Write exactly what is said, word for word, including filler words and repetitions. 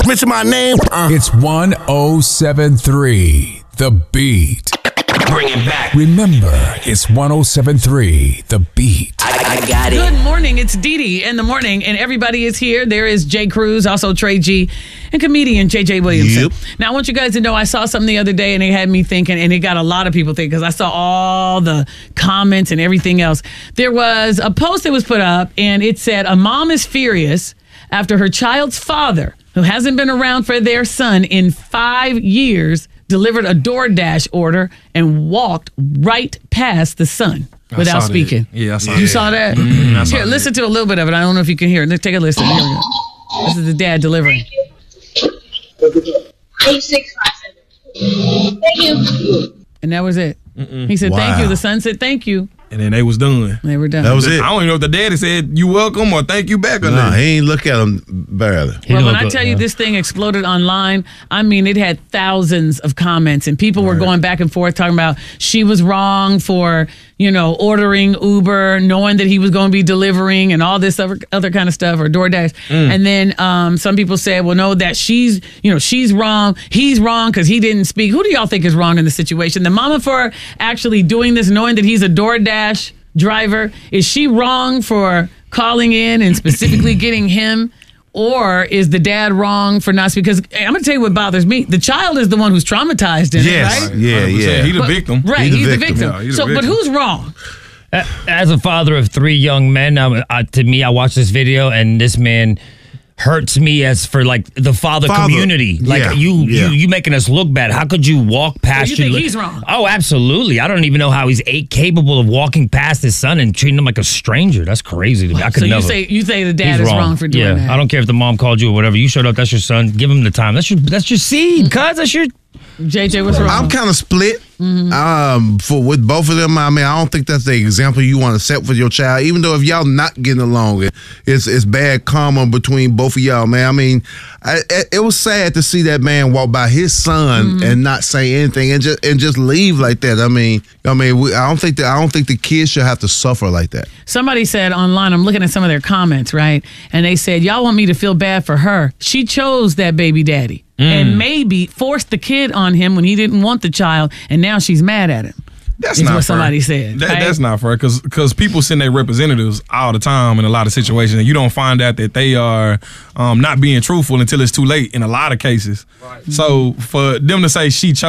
Mention my name. Uh. It's one oh seven three, The Beat. Bring it back. Remember, it's one oh seven three, The Beat. I, I got it. Good morning. It's Dee Dee in the morning, and everybody is here. There is Jay Cruz, also Trey G, and comedian J J Williamson. Yep. Now, I want you guys to know I saw something the other day, and it had me thinking, and it got a lot of people thinking, because I saw all the comments and everything else. There was a post that was put up, and it said, a mom is furious after her child's father, who hasn't been around for their son in five years, delivered a DoorDash order and walked right past the son without speaking. That. Yeah, I saw you that. saw that? Mm, I saw Here, that. listen to a little bit of it. I don't know if you can hear it. Let's take a listen. Here we go. This is the dad delivering. Eight six five seven. Thank you. And that was it. Mm-mm. He said, thank Wow. you. The son said, thank you. And then they was done. They were done. That was it. I don't even know if the daddy said you welcome or thank you back or No, not. he ain't look at him barely. Well, when I tell you this thing exploded online, I mean, it had thousands of comments, and people were going back and forth talking about she was wrong for, you know, ordering Uber, knowing that he was going to be delivering and all this other, other kind of stuff, or DoorDash. And then um, some people said, well, no, that she's, you know, she's wrong. He's wrong because he didn't speak. Who do y'all think is wrong in the situation? The mama for actually doing this, knowing that he's a DoorDash driver? Is she wrong for calling in and specifically getting him? Or is the dad wrong for not speaking? Because I'm going to tell you what bothers me. The child is the one who's traumatized in Yes. it, right? Yeah, one hundred percent. yeah. He the But- victim. Right, He's the he's, the victim. victim. Yeah, he's the so, but victim. who's wrong? As a father of three young men, I, I, to me, I watched this video and this man hurts me as for like the father, Father, community. Like yeah, you, yeah. you, you making us look bad. How could you walk past? you think your- he's wrong? Oh, absolutely. I don't even know how he's eight, capable of walking past his son and treating him like a stranger. That's crazy to me. I could So never. you say you say the dad He's is wrong. for doing yeah, that. I don't care if the mom called you or whatever. You showed up. That's your son. Give him the time. That's your that's your seed, cuz. That's your. J J, what's wrong? I'm kind of split. Um, for with both of them, I mean, I don't think that's the example you want to set for your child. Even though if y'all not getting along, it, it's it's bad karma between both of y'all, man. I mean, I, it, it was sad to see that man walk by his son and not say anything and just and just leave like that. I mean, I mean, we, I don't think that I don't think the kids should have to suffer like that. Somebody said online, I'm looking at some of their comments, right? And they said, y'all want me to feel bad for her. She chose that baby daddy and maybe forced the kid on him when he didn't want the child, and now she's mad at him. That's is not what fair. somebody said. That, right? That's not fair because because people send their representatives all the time in a lot of situations, and you don't find out that they are um, not being truthful until it's too late in a lot of cases. Right. So for them to say she chose